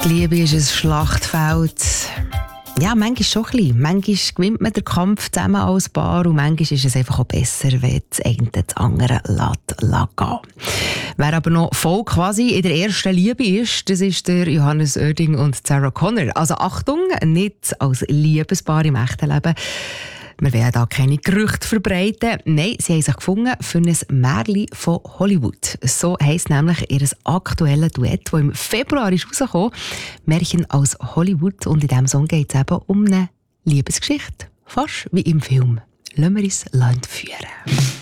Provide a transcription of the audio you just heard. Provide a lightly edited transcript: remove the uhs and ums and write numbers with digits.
Liebe ist ein Schlachtfeld. Ja, manchmal schon ein bisschen. Manchmal gewinnt man den Kampf zusammen als Paar und manchmal ist es einfach auch besser, wenn das eine das andere gehen. Wer aber noch voll quasi in der ersten Liebe ist, das ist der Johannes Oerding und Sarah Connor. Also Achtung, nicht als Liebespaar im echten Leben. Wir werden hier keine Gerüchte verbreiten. Nein, sie haben sich gefunden für ein Märchen von Hollywood. So heisst nämlich ihr aktuelles Duett, das im Februar ist rausgekommen. Märchen aus Hollywood. Und in diesem Song geht es eben um eine Liebesgeschichte. Fast wie im Film. Lassen wir uns Land führen.